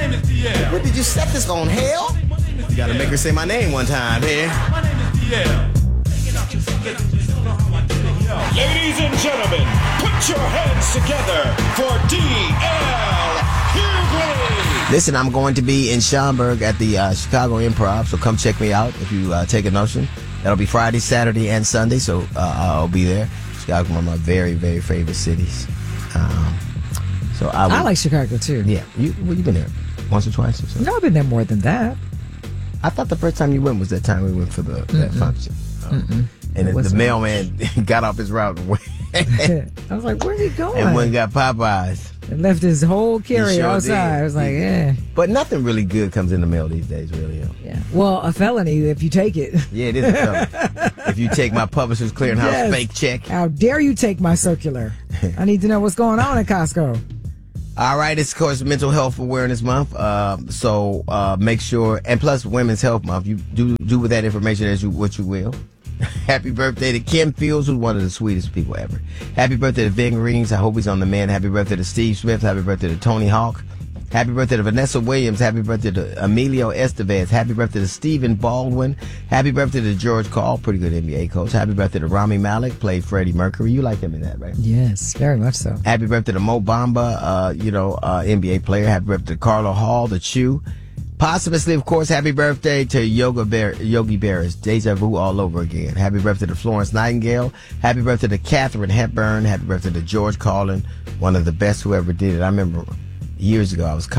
name is DL. Where did you set this on, hell? You gotta make her say my name one time, here. My name is DL. Ladies and gentlemen, put your hands together for D.L. Hughley. Listen, I'm going to be in Schaumburg at the Chicago Improv, so come check me out if you take a notion. That'll be Friday, Saturday, and Sunday, so I'll be there. Chicago's one of my very, very favorite cities. So I like Chicago, too. Yeah. You've been there once or twice or something? No, I've been there more than that. I thought the first time you went was that time we went for that function. And the mailman got off his route and went. I was like, where's he going? And went and got Popeyes. And left his whole carrier Sure outside. did. I was like, yeah. But nothing really good comes in the mail these days, really. Yeah. Well, a felony if you take it. Yeah, it is a felony. If you take my Publishers Clearinghouse fake check. How dare you take my circular? I need to know what's going on at Costco. All right, it's, of course, Mental Health Awareness Month. So make sure, and plus Women's Health Month, you do with that information as what you will. Happy birthday to Kim Fields, who's one of the sweetest people ever. Happy birthday to Ving Rings. I hope he's on the mend. Happy birthday to Steve Smith. Happy birthday to Tony Hawk. Happy birthday to Vanessa Williams. Happy birthday to Emilio Estevez. Happy birthday to Stephen Baldwin. Happy birthday to George Karl, pretty good NBA coach. Happy birthday to Rami Malek, played Freddie Mercury. You like him in that, right? Yes, very much so. Happy birthday to Mo Bamba, NBA player. Happy birthday to Carlo Hall, the Chew. Posthumously, of course, happy birthday to Yogi Berra's Deja Vu all over again. Happy birthday to Florence Nightingale. Happy birthday to Katharine Hepburn. Happy birthday to George Carlin, one of the best who ever did it. I remember years ago, I was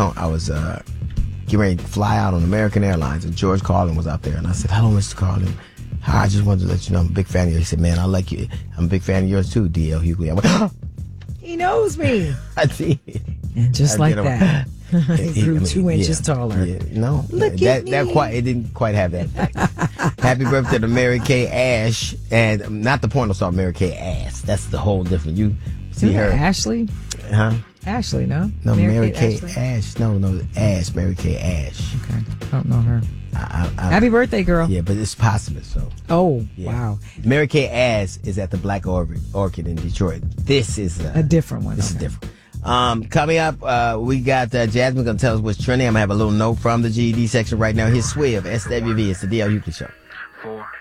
getting ready to fly out on American Airlines, and George Carlin was out there, and I said, "Hello, Mr. Carlin. Hi, I just wanted to let you know I'm a big fan of you." He said, "Man, I like you. I'm a big fan of yours too, D.L. Hughley." I went, "Oh." He knows me. I did. And just like that. He grew 2 inches taller. Yeah, no, Look at me. It didn't quite have that effect. Happy birthday to Mary Kay Ash, and not the porno star Mary Kay Ass. That's the whole different. You see her, Ashley? Huh? Ashley, no? No, Mary Kay Ashley? Ash. No, Ash. Mary Kay Ash. Okay, I don't know her. Happy birthday, girl. Yeah, but it's posthumous, so. Oh, yeah. wow. Mary Kay Ash is at the Black Orchid in Detroit. This is a different one. This is different. Coming up, we got Jasmine going to tell us what's trending. I'm going to have a little note from the GED section right now. Here's Swiv, SWV. It's the D.L. Hughley Show. 4,